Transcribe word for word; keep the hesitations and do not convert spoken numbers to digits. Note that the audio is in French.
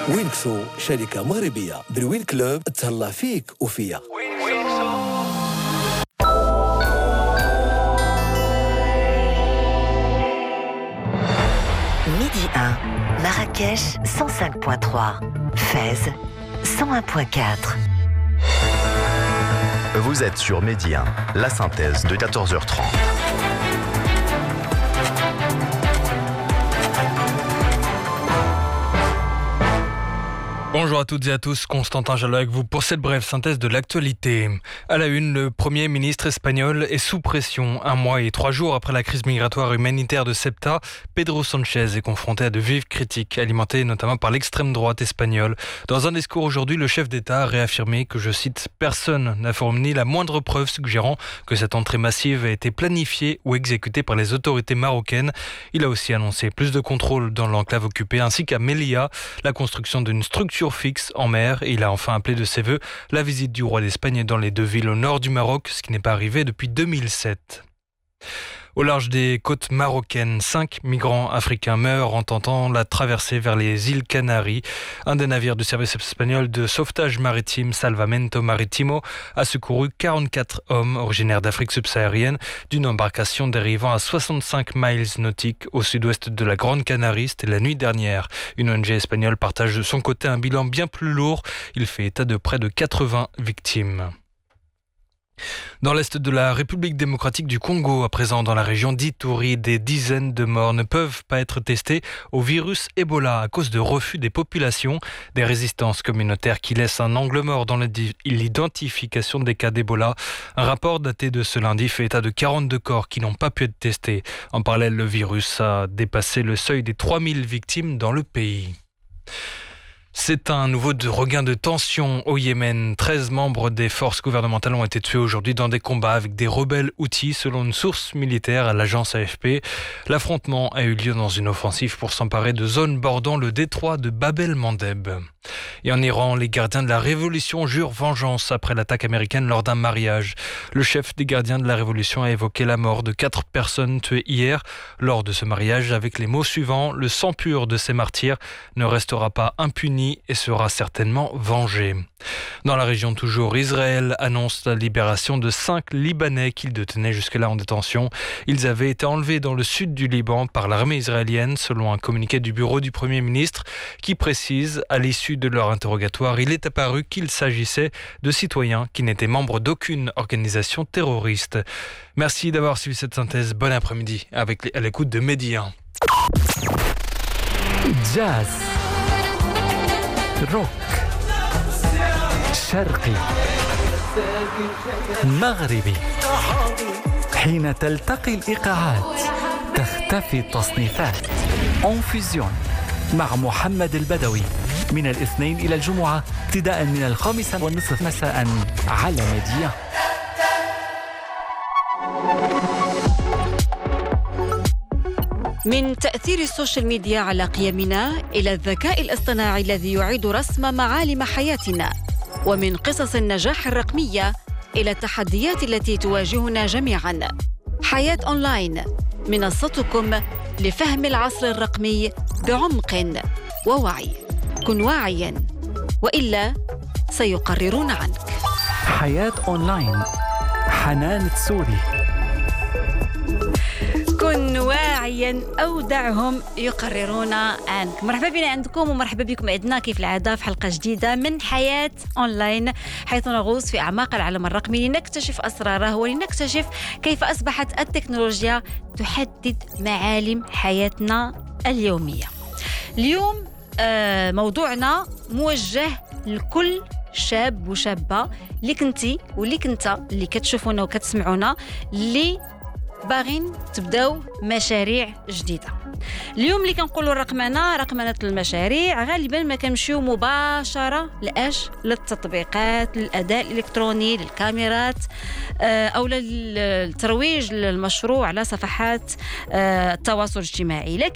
وينكسو شركة مغربية بالوين كلوب تهلا فيك وفيا. Midi un, Marrakech cent cinq virgule trois, Fès cent un virgule quatre. Vous êtes sur Midi un, la synthèse de quatorze heures trente. Bonjour à toutes et à tous, Constantin Jallo avec vous pour cette brève synthèse de l'actualité. À la une, le Premier ministre espagnol est sous pression. Un mois et trois jours après la crise migratoire humanitaire de Ceuta, Pedro Sánchez est confronté à de vives critiques, alimentées notamment par l'extrême droite espagnole. Dans un discours aujourd'hui, le chef d'État a réaffirmé que, je cite, « Personne n'a fourni la moindre preuve suggérant que cette entrée massive a été planifiée ou exécutée par les autorités marocaines ». Il a aussi annoncé plus de contrôles dans l'enclave occupée ainsi qu'à Melilla, la construction d'une structure fixe en mer, et il a enfin appelé de ses vœux la visite du roi d'Espagne dans les deux villes au nord du Maroc, ce qui n'est pas arrivé depuis deux mille sept. Au large des côtes marocaines, cinq migrants africains meurent en tentant la traversée vers les îles Canaries. Un des navires du service espagnol de sauvetage maritime, Salvamento Marítimo, a secouru quarante-quatre hommes originaires d'Afrique subsaharienne d'une embarcation dérivant à soixante-cinq miles nautiques au sud-ouest de la Grande Canarie. C'était la nuit dernière. Une O N G espagnole partage de son côté un bilan bien plus lourd. Il fait état de près de quatre-vingts victimes. Dans l'est de la République démocratique du Congo, à présent dans la région d'Ituri, des dizaines de morts ne peuvent pas être testés au virus Ebola à cause de refus des populations, des résistances communautaires qui laissent un angle mort dans l'identification des cas d'Ebola. Un rapport daté de ce lundi fait état de quarante-deux corps qui n'ont pas pu être testés. En parallèle, le virus a dépassé le seuil des trois mille victimes dans le pays. C'est un nouveau regain de tension au Yémen. treize membres des forces gouvernementales ont été tués aujourd'hui dans des combats avec des rebelles houthis, selon une source militaire à l'agence A F P. L'affrontement a eu lieu dans une offensive pour s'emparer de zones bordant le détroit de Bab el-Mandeb. Et en Iran, les gardiens de la révolution jurent vengeance après l'attaque américaine lors d'un mariage. Le chef des gardiens de la révolution a évoqué la mort de quatre personnes tuées hier lors de ce mariage avec les mots suivants: « Le sang pur de ces martyrs ne restera pas impuni et sera certainement vengé ». Dans la région toujours, Israël annonce la libération de cinq Libanais qu'il détenait jusque-là en détention. Ils avaient été enlevés dans le sud du Liban par l'armée israélienne, selon un communiqué du bureau du Premier ministre qui précise, à l'issue de leur interrogatoire, il est apparu qu'il s'agissait de citoyens qui n'étaient membres d'aucune organisation terroriste. Merci d'avoir suivi cette synthèse. Bon après-midi avec les, à l'écoute de Midi un. Jazz, rock, شرقي مغربي. حين تلتقي الإيقاعات تختفي التصنيفات. اون فيزيون مع محمد البدوي من الاثنين إلى الجمعة ابتداء من الخامسة والنصف مساء على ميديا. من تأثير السوشيال ميديا على قيمنا إلى الذكاء الاصطناعي الذي يعيد رسم معالم حياتنا، ومن قصص النجاح الرقمية إلى التحديات التي تواجهنا جميعاً. حياة أونلاين، منصتكم لفهم العصر الرقمي بعمق ووعي. كن واعياً وإلا سيقررون عنك. حياة أونلاين، حنان تسوري. كن واعياً أو دعهم يقررون عنك. مرحبا بنا عندكم ومرحبا بكم عندنا كيف العادة في حلقة جديدة من حياة أونلاين، حيث نغوص في أعماق العالم الرقمي لنكتشف أسراره ولنكتشف كيف أصبحت التكنولوجيا تحدد معالم حياتنا اليومية. اليوم موضوعنا موجه لكل شاب وشابة اللي كنتي واللي كنت اللي كتشوفونا وكتسمعونا اللي باغين تبداو مشاريع جديدة. اليوم اللي كنقولوا الرقمنة رقمنة المشاريع غالبا ما كنمشيو مباشرة لأش للتطبيقات، للأداء الإلكتروني، للكاميرات أو للترويج للمشروع على صفحات التواصل الاجتماعي. لكن